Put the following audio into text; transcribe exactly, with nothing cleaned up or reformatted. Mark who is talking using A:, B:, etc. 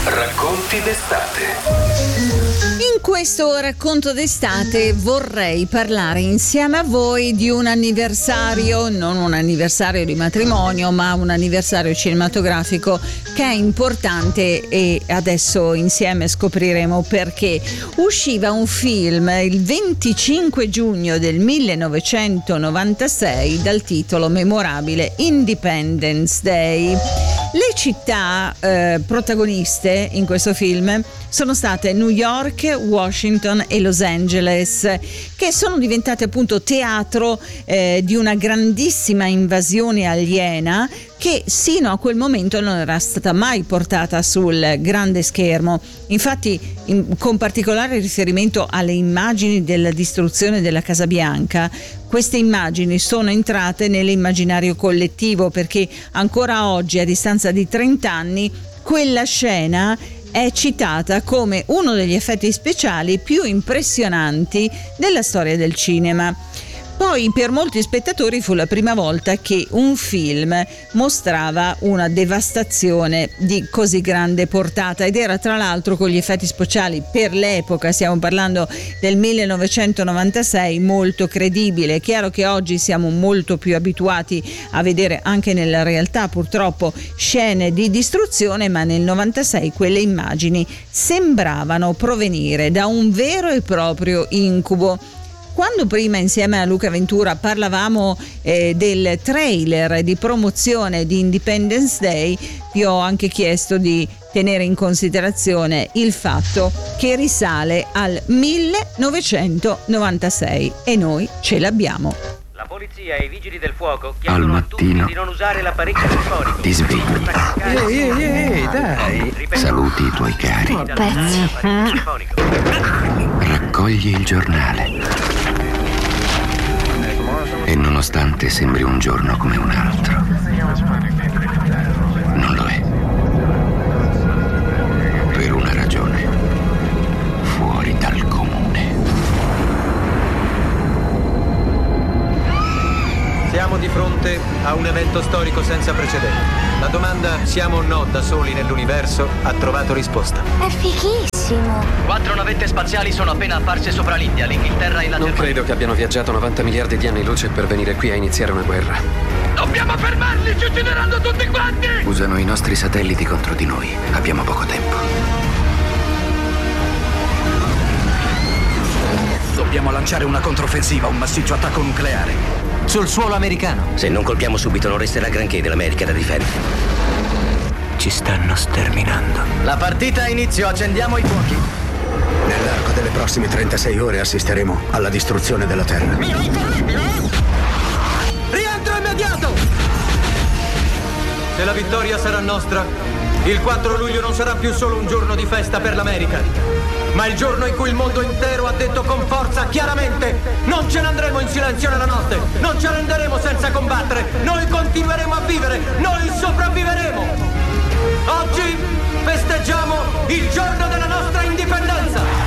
A: Racconti d'estate.
B: In questo racconto d'estate vorrei parlare insieme a voi di un anniversario, non un anniversario di matrimonio, ma un anniversario cinematografico che è importante e adesso insieme scopriremo perché. Usciva un film il venticinque giugno del millenovecentonovantasei dal titolo memorabile Independence Day. Le città eh, protagoniste in questo film sono state New York, Washington e Los Angeles, che sono diventate appunto teatro eh, di una grandissima invasione aliena che sino a quel momento non era stata mai portata sul grande schermo. Infatti, in, con particolare riferimento alle immagini della distruzione della Casa Bianca, queste immagini sono entrate nell'immaginario collettivo perché ancora oggi, a distanza di trenta anni, quella scena è citata come uno degli effetti speciali più impressionanti della storia del cinema. Poi per molti spettatori fu la prima volta che un film mostrava una devastazione di così grande portata ed era tra l'altro con gli effetti speciali per l'epoca, stiamo parlando del millenovecentonovantasei, molto credibile. È chiaro che oggi siamo molto più abituati a vedere anche nella realtà purtroppo scene di distruzione, ma nel novantasei quelle immagini sembravano provenire da un vero e proprio incubo. Quando prima insieme a Luca Ventura parlavamo eh, del trailer di promozione di Independence Day, vi ho anche chiesto di tenere in considerazione il fatto che risale al millenovecentonovantasei e noi ce l'abbiamo.
C: La polizia e i vigili del fuoco
D: al
C: chiedono a
D: mattino
C: tutti di non usare l'apparecchio telefonico.
D: ti svegli,
E: Ehi, ehi, ehi, dai.
D: saluti i tuoi cari, raccogli il giornale e nonostante sembri un giorno come un altro, non lo è. Per una ragione fuori dal comune.
E: Siamo di fronte a un evento storico senza precedenti. La domanda siamo o no da soli nell'universo ha trovato risposta.
F: È fighissimo.
C: Quattro navette spaziali sono appena apparse sopra l'India, l'Inghilterra e la
G: Non
C: Germania.
G: credo che abbiano viaggiato novanta miliardi di anni luce per venire qui a iniziare una guerra.
C: Dobbiamo fermarli, ci uccideranno tutti quanti!
D: Usano i nostri satelliti contro di noi. Abbiamo poco tempo.
H: Dobbiamo lanciare una controffensiva, un massiccio attacco nucleare.
E: Sul suolo americano.
C: Se non colpiamo subito non resterà granché dell'America da difendere.
D: Ci stanno sterminando.
E: La partita ha inizio, accendiamo i fuochi.
H: Nell'arco delle prossime trentasei ore assisteremo alla distruzione della Terra.
E: Rientro immediato! Se la vittoria sarà nostra, il quattro luglio non sarà più solo un giorno di festa per l'America, ma il giorno in cui il mondo intero ha detto con forza, chiaramente: non ce ne andremo in silenzio nella notte, non ci arrenderemo senza combattere, noi continueremo a vivere, noi sopravviveremo. Oggi festeggiamo il giorno della nostra indipendenza.